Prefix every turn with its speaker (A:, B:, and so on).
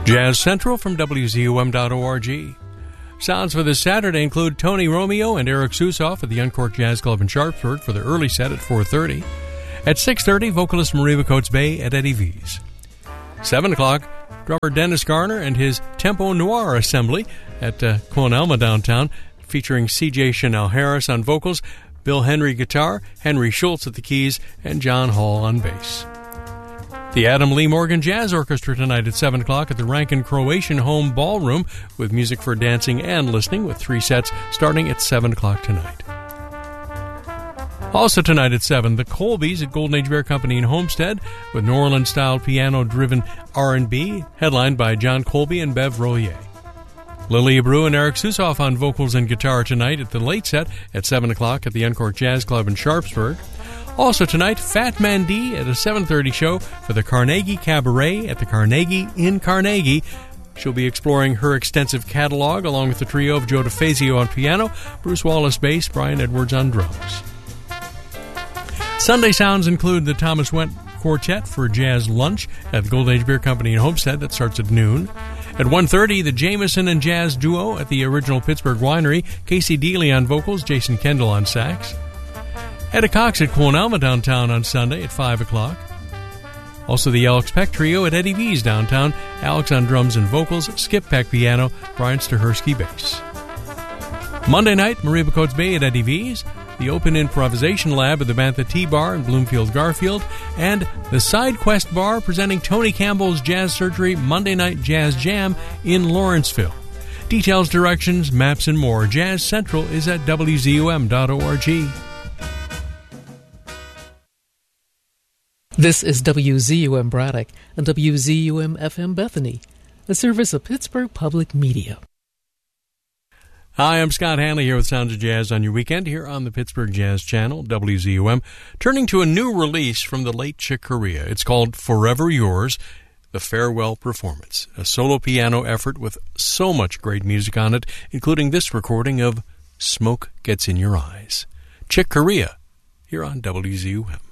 A: Jazz Central from WZUM.org. Sounds for this Saturday include Tony Romeo and Eric Susoff at the Uncorked Jazz Club in Sharpsburg for the early set at 4:30. At 6:30, vocalist Mariva Coates Bay at Eddie V's. 7 o'clock, drummer Dennis Garner and his Tempo Noir Assembly at Clone Alma downtown, featuring C.J. Chanel Harris on vocals, Bill Henry guitar, Henry Schultz at the keys, and John Hall on bass. The Adam Lee Morgan Jazz Orchestra tonight at 7 o'clock at the Rankin Croatian Home Ballroom with music for dancing and listening with 3 sets starting at 7 o'clock tonight. Also tonight at 7, the Colbys at Golden Age Bear Company in Homestead with New Orleans-style piano-driven R&B, headlined by John Colby and Bev Rollier. Lily Abreu and Eric Susoff on vocals and guitar tonight at the late set at 7 o'clock at the Uncorked Jazz Club in Sharpsburg. Also tonight, Fat Man D at a 7:30 show for the Carnegie Cabaret at the Carnegie in Carnegie. She'll be exploring her extensive catalog along with the trio of Joe DeFazio on piano, Bruce Wallace bass, Brian Edwards on drums. Sunday sounds include the Thomas Went Quartet for Jazz Lunch at the Golden Age Beer Company in Homestead that starts at noon. At 1:30, the Jameson and Jazz Duo at the Original Pittsburgh Winery, Casey Dealey on vocals, Jason Kendall on sax. Etta Cox at Clone Alma downtown on Sunday at 5 o'clock. Also the Alex Peck Trio at Eddie V's downtown, Alex on drums and vocals, Skip Peck piano, Brian Stahersky bass. Monday night, Mariva Coates Bay at Eddie V's, the Open Improvisation Lab at the Bantha Tea Bar in Bloomfield Garfield, and the Side Quest Bar presenting Tony Campbell's Jazz Surgery Monday Night Jazz Jam in Lawrenceville. Details, directions, maps, and more. Jazz Central is at WZUM.org.
B: This is WZUM Braddock and WZUM FM Bethany, a service of Pittsburgh Public Media.
A: Hi, I'm Scott Hanley here with Sounds of Jazz on your weekend here on the Pittsburgh Jazz Channel, WZUM, turning to a new release from the late Chick Corea. It's called Forever Yours, the Farewell Performance, a solo piano effort with so much great music on it, including this recording of Smoke Gets in Your Eyes. Chick Corea here on WZUM.